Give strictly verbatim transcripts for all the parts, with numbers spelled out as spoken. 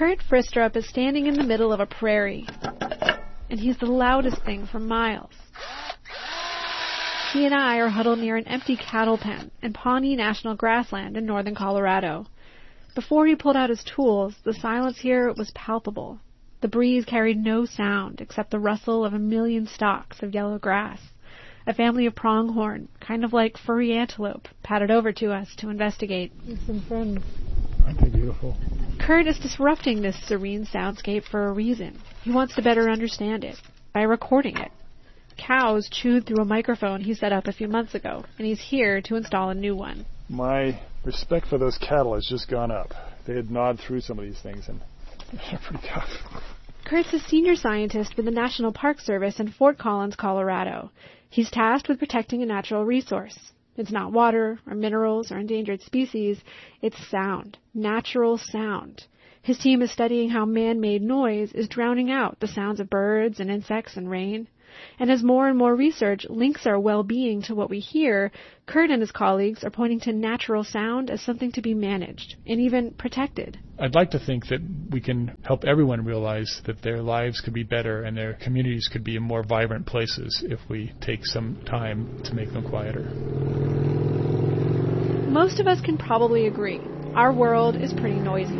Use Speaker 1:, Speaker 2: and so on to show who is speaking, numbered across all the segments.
Speaker 1: Kurt Fristrup is standing in the middle of a prairie, and he's the loudest thing for miles. He and I are huddled near an empty cattle pen in Pawnee National Grassland in northern Colorado. Before he pulled out his tools, the silence here was palpable. The breeze carried no sound except the rustle of a million stalks of yellow grass. A family of pronghorn, kind of like furry antelope, padded over to us to investigate.
Speaker 2: It's some friends. Aren't they beautiful?
Speaker 1: Kurt is disrupting this serene soundscape for a reason. He wants to better understand it by recording it. Cows chewed through a microphone he set up a few months ago, and he's here to install a new one.
Speaker 2: My respect for those cattle has just gone up. They had gnawed through some of these things, and they're pretty tough.
Speaker 1: Kurt's a senior scientist with the National Park Service in Fort Collins, Colorado. He's tasked with protecting a natural resource. It's not water or minerals or endangered species. It's sound, natural sound. His team is studying how man-made noise is drowning out the sounds of birds and insects and rain. And as more and more research links our well-being to what we hear, Kurt and his colleagues are pointing to natural sound as something to be managed and even protected.
Speaker 2: I'd like to think that we can help everyone realize that their lives could be better and their communities could be more vibrant places if we take some time to make them quieter.
Speaker 1: Most of us can probably agree. Our world is pretty noisy.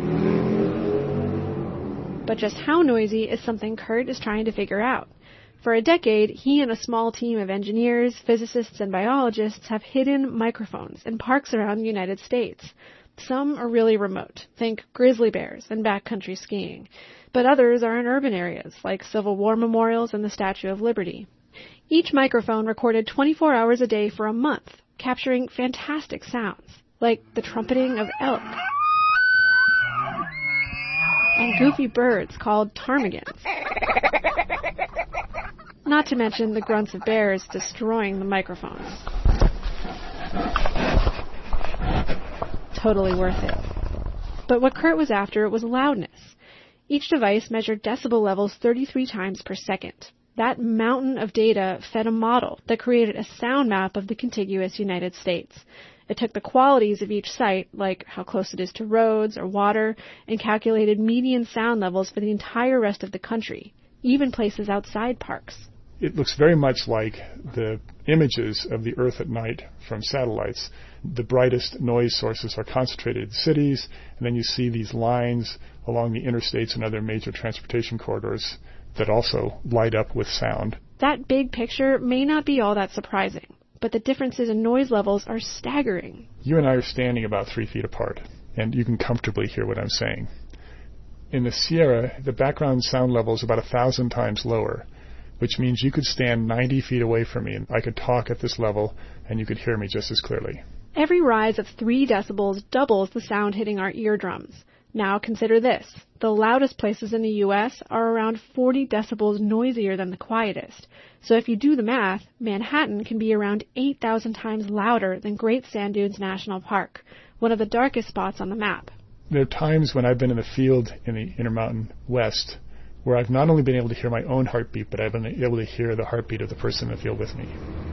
Speaker 1: But just how noisy is something Kurt is trying to figure out. For a decade, he and a small team of engineers, physicists, and biologists have hidden microphones in parks around the United States. Some are really remote, think grizzly bears and backcountry skiing, but others are in urban areas, like Civil War memorials and the Statue of Liberty. Each microphone recorded twenty-four hours a day for a month, capturing fantastic sounds, like the trumpeting of elk and goofy birds called ptarmigans. Not to mention the grunts of bears destroying the microphones. Totally worth it. But what Kurt was after was loudness. Each device measured decibel levels thirty-three times per second. That mountain of data fed a model that created a sound map of the contiguous United States. It took the qualities of each site, like how close it is to roads or water, and calculated median sound levels for the entire rest of the country, even places outside parks.
Speaker 2: It looks very much like the images of the Earth at night from satellites. The brightest noise sources are concentrated in cities, and then you see these lines along the interstates and other major transportation corridors that also light up with sound.
Speaker 1: That big picture may not be all that surprising, but the differences in noise levels are staggering.
Speaker 2: You and I are standing about three feet apart, and you can comfortably hear what I'm saying. In the Sierra, the background sound level is about a thousand times lower, which means you could stand ninety feet away from me and I could talk at this level and you could hear me just as clearly.
Speaker 1: Every rise of three decibels doubles the sound hitting our eardrums. Now consider this. The loudest places in the U S are around forty decibels noisier than the quietest. So if you do the math, Manhattan can be around eight thousand times louder than Great Sand Dunes National Park, one of the darkest spots on the map.
Speaker 2: There are times when I've been in the field in the Intermountain West where I've not only been able to hear my own heartbeat, but I've been able to hear the heartbeat of the person in the field with me.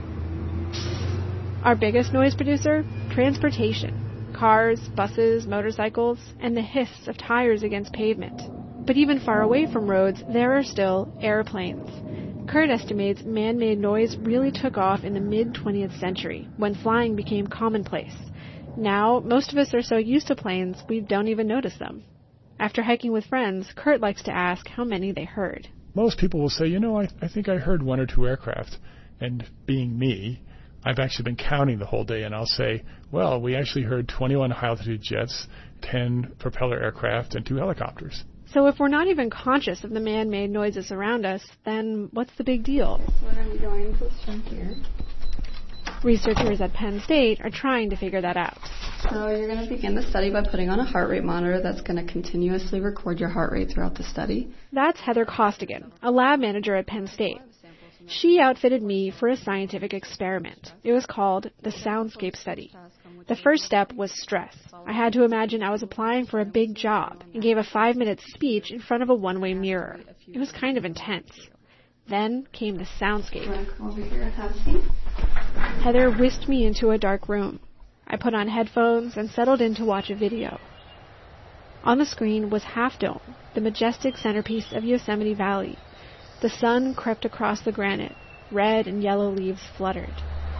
Speaker 1: Our biggest noise producer? Transportation. Cars, buses, motorcycles, and the hiss of tires against pavement. But even far away from roads, there are still airplanes. Kurt estimates man-made noise really took off in the mid-twentieth century, when flying became commonplace. Now, most of us are so used to planes, we don't even notice them. After hiking with friends, Kurt likes to ask how many they heard.
Speaker 2: Most people will say, you know, I, I think I heard one or two aircraft. And being me, I've actually been counting the whole day, and I'll say, well, we actually heard twenty-one high-altitude jets, ten propeller aircraft, and two helicopters.
Speaker 1: So if we're not even conscious of the man-made noises around us, then what's the big deal?
Speaker 3: We're going to be going to this from here.
Speaker 1: Researchers at Penn State are trying to figure that out.
Speaker 3: So you're going to begin the study by putting on a heart rate monitor that's going to continuously record your heart rate throughout the study.
Speaker 1: That's Heather Costigan, a lab manager at Penn State. She outfitted me for a scientific experiment. It was called the Soundscape Study. The first step was stress. I had to imagine I was applying for a big job and gave a five-minute speech in front of a one-way mirror. It was kind of intense. Then came the soundscape.
Speaker 3: Come over here and have a seat.
Speaker 1: Heather whisked me into a dark room. I put on headphones and settled in to watch a video. On the screen was Half Dome, the majestic centerpiece of Yosemite Valley. The sun crept across the granite. Red and yellow leaves fluttered.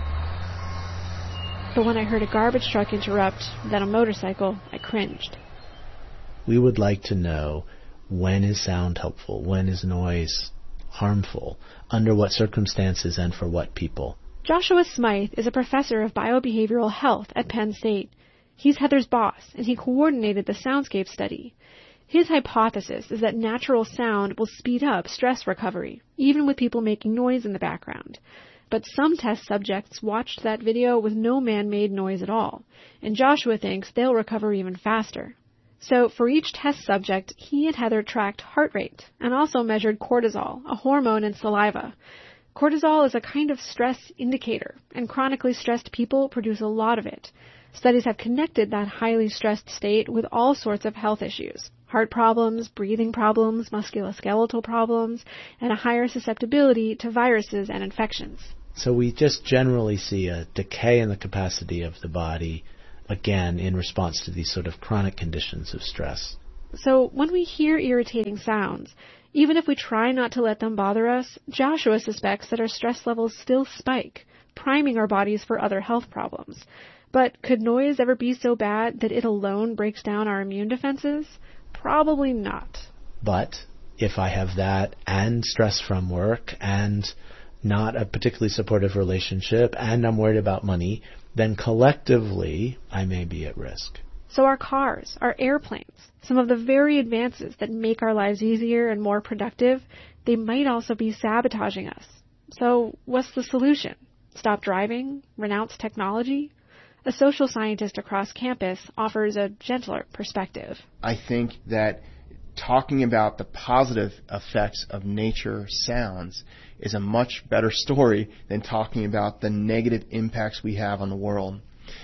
Speaker 1: But when I heard a garbage truck interrupt, then a motorcycle, I cringed.
Speaker 4: We would like to know, when is sound helpful? When is noise harmful? Under what circumstances and for what people?
Speaker 1: Joshua Smythe is a professor of biobehavioral health at Penn State. He's Heather's boss, and he coordinated the soundscape study. His hypothesis is that natural sound will speed up stress recovery, even with people making noise in the background. But some test subjects watched that video with no man-made noise at all, and Joshua thinks they'll recover even faster. So for each test subject, he and Heather tracked heart rate and also measured cortisol, a hormone in saliva. Cortisol is a kind of stress indicator, and chronically stressed people produce a lot of it. Studies have connected that highly stressed state with all sorts of health issues: heart problems, breathing problems, musculoskeletal problems, and a higher susceptibility to viruses and infections.
Speaker 4: So we just generally see a decay in the capacity of the body, again, in response to these sort of chronic conditions of stress.
Speaker 1: So when we hear irritating sounds, even if we try not to let them bother us, Joshua suspects that our stress levels still spike, priming our bodies for other health problems. But could noise ever be so bad that it alone breaks down our immune defenses? Probably not.
Speaker 4: But if I have that and stress from work and not a particularly supportive relationship and I'm worried about money, then collectively I may be at risk.
Speaker 1: So our cars, our airplanes, some of the very advances that make our lives easier and more productive, they might also be sabotaging us. So what's the solution? Stop driving? Renounce technology? A social scientist across campus offers a gentler perspective.
Speaker 5: I think that talking about the positive effects of nature sounds is a much better story than talking about the negative impacts we have on the world.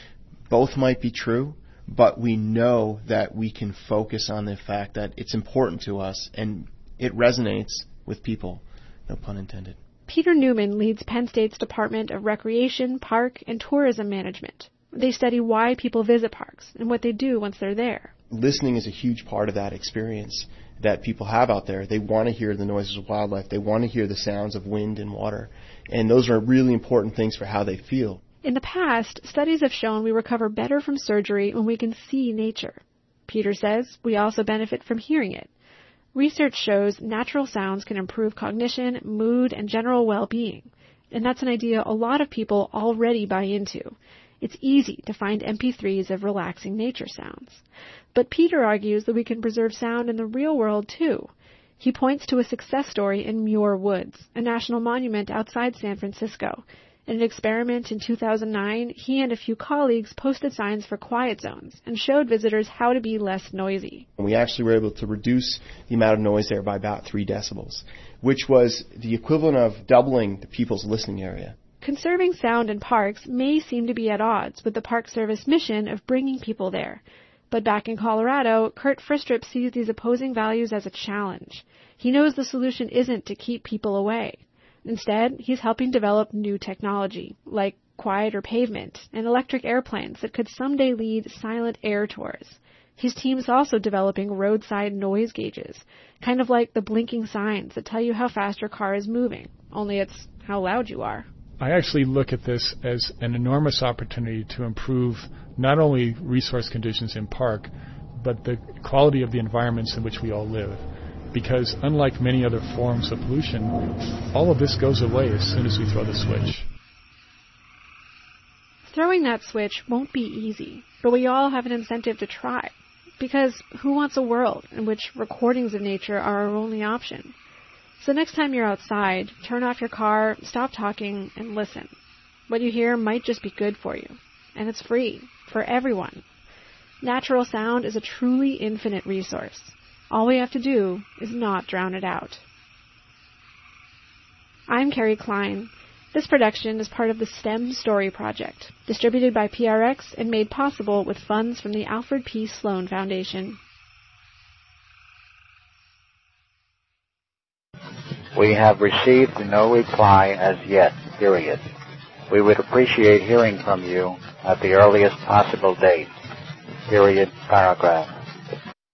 Speaker 5: Both might be true, but we know that we can focus on the fact that it's important to us and it resonates with people, no pun intended.
Speaker 1: Peter Newman leads Penn State's Department of Recreation, Park, and Tourism Management. They study why people visit parks and what they do once they're there.
Speaker 5: Listening is a huge part of that experience that people have out there. They want to hear the noises of wildlife. They want to hear the sounds of wind and water. And those are really important things for how they feel.
Speaker 1: In the past, studies have shown we recover better from surgery when we can see nature. Peter says we also benefit from hearing it. Research shows natural sounds can improve cognition, mood, and general well-being. And that's an idea a lot of people already buy into. It's easy to find M P threes of relaxing nature sounds. But Peter argues that we can preserve sound in the real world, too. He points to a success story in Muir Woods, a national monument outside San Francisco. In an experiment in two thousand nine, he and a few colleagues posted signs for quiet zones and showed visitors how to be less noisy.
Speaker 5: We actually were able to reduce the amount of noise there by about three decibels, which was the equivalent of doubling the people's listening area.
Speaker 1: Conserving sound in parks may seem to be at odds with the Park Service mission of bringing people there. But back in Colorado, Kurt Fristrup sees these opposing values as a challenge. He knows the solution isn't to keep people away. Instead, he's helping develop new technology, like quieter pavement and electric airplanes that could someday lead silent air tours. His team's also developing roadside noise gauges, kind of like the blinking signs that tell you how fast your car is moving, only it's how loud you are.
Speaker 2: I actually look at this as an enormous opportunity to improve not only resource conditions in park, but the quality of the environments in which we all live. Because unlike many other forms of pollution, all of this goes away as soon as we throw the switch.
Speaker 1: Throwing that switch won't be easy, but we all have an incentive to try. Because who wants a world in which recordings of nature are our only option? So next time you're outside, turn off your car, stop talking, and listen. What you hear might just be good for you. And it's free, for everyone. Natural sound is a truly infinite resource. All we have to do is not drown it out. I'm Carrie Klein. This production is part of the STEM Story Project, distributed by P R X and made possible with funds from the Alfred P. Sloan Foundation.
Speaker 6: We have received no reply as yet, period. We would appreciate hearing from you at the earliest possible date, period, paragraph.